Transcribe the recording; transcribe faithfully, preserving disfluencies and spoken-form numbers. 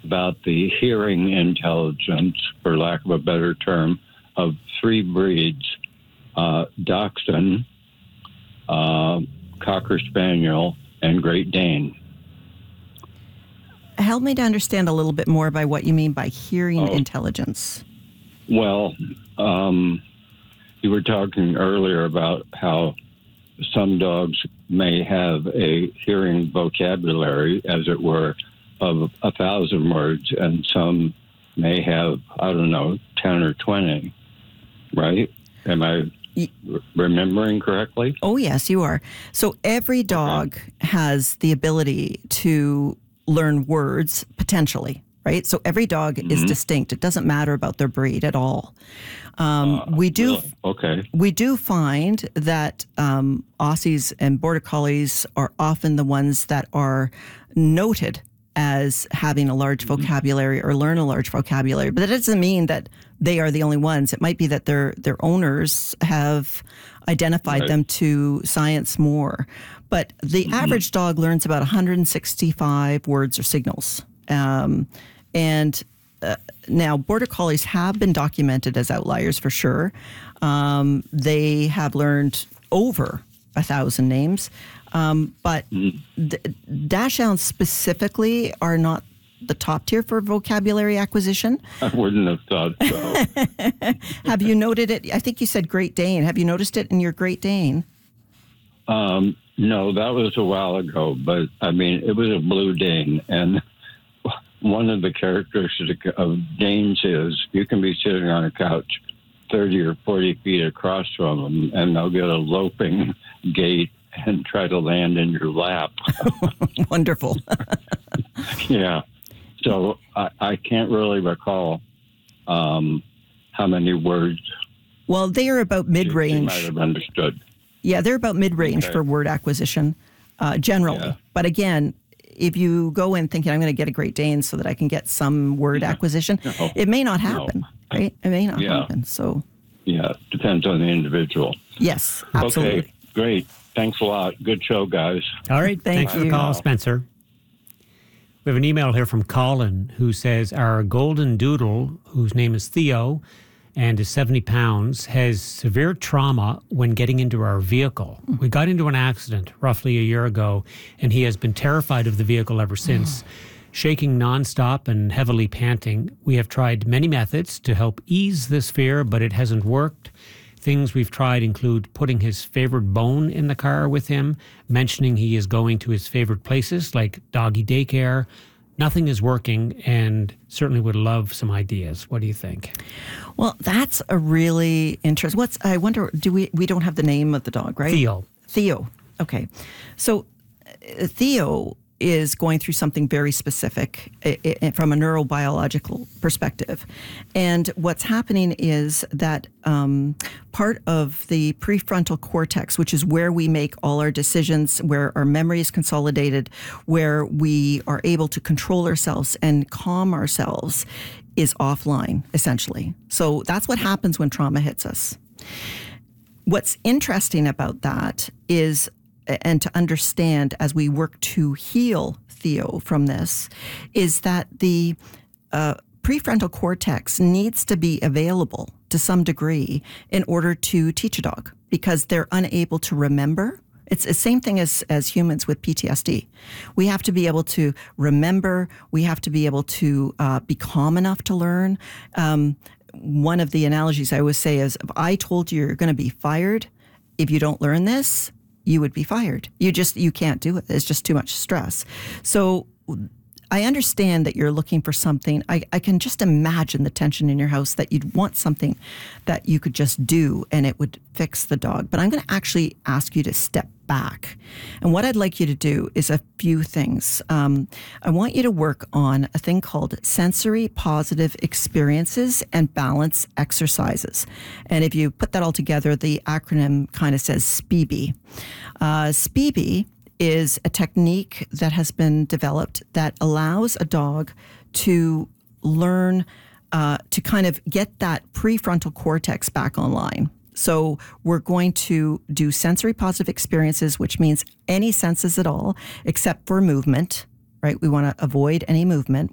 about the hearing intelligence, for lack of a better term, of three breeds, uh, Dachshund, uh, Cocker Spaniel, and Great Dane. Help me to understand a little bit more by what you mean by hearing Oh. intelligence. Well, um, you were talking earlier about how some dogs may have a hearing vocabulary, as it were, of a thousand words, and some may have, I don't know, ten or twenty, right? Am I re- remembering correctly? Oh, yes, you are. So every dog okay. has the ability to learn words potentially, right? So every dog mm-hmm. is distinct. It doesn't matter about their breed at all. Um, uh, we do really? Okay. We do find that um, Aussies and Border Collies are often the ones that are noted as having a large mm-hmm. vocabulary or learn a large vocabulary, but that doesn't mean that they are the only ones. It might be that their their owners have identified right. them to science more. But the mm-hmm. average dog learns about one hundred sixty-five words or signals. Um, and uh, now Border Collies have been documented as outliers for sure. Um, they have learned over a thousand names. Um, but mm-hmm. the, Dachshunds specifically are not the top tier for vocabulary acquisition. I wouldn't have thought so. Have you noted it? I think you said Great Dane. Have you noticed it in your Great Dane? Um, no, that was a while ago, but I mean, it was a Blue Dane. And one of the characteristics of Danes is you can be sitting on a couch thirty or forty feet across from them, and they'll get a loping gait and try to land in your lap. Wonderful. Yeah. So I, I can't really recall um, how many words. Well, they are about mid-range. You might have understood. Yeah, they're about mid-range okay. for word acquisition, uh, generally. Yeah. But again, if you go in thinking, I'm going to get a Great Dane so that I can get some word yeah. acquisition, no. it may not happen, no. right? It may not yeah. happen. So. Yeah, depends on the individual. Yes, absolutely. Okay, great. Thanks a lot. Good show, guys. All right. Thank Thanks you. for the call, Spencer. We have an email here from Colin who says our golden doodle, whose name is Theo and is seventy pounds, has severe trauma when getting into our vehicle. Mm. We got into an accident roughly a year ago, and he has been terrified of the vehicle ever since. Mm. Shaking nonstop and heavily panting. We have tried many methods to help ease this fear, but it hasn't worked. Things we've tried include putting his favorite bone in the car with him, mentioning he is going to his favorite places like doggy daycare. Nothing is working, and certainly would love some ideas. What do you think? Well, that's a really interesting. What's I wonder? Do we we don't have the name of the dog, right? Theo. Theo. Okay, so uh, Theo is going through something very specific I- I- from a neurobiological perspective. And what's happening is that um, part of the prefrontal cortex, which is where we make all our decisions, where our memory is consolidated, where we are able to control ourselves and calm ourselves, is offline, essentially. So that's what happens when trauma hits us. What's interesting about that is, and to understand as we work to heal Theo from this, is that the uh, prefrontal cortex needs to be available to some degree in order to teach a dog, because they're unable to remember. It's the same thing as, as humans with P T S D. We have to be able to remember. We have to be able to uh, be calm enough to learn. Um, one of the analogies I always say is, if I told you you're going to be fired if you don't learn this, you would be fired. You just, you can't do it. It's just too much stress. So I understand that you're looking for something. I, I can just imagine the tension in your house that you'd want something that you could just do and it would fix the dog. But I'm going to actually ask you to step back. And what I'd like you to do is a few things. Um, I want you to work on a thing called sensory positive experiences and balance exercises. And if you put that all together, the acronym kind of says S P E B. Uh, S P E B is a technique that has been developed that allows a dog to learn uh, to kind of get that prefrontal cortex back online. So we're going to do sensory positive experiences, which means any senses at all, except for movement, right? We want to avoid any movement.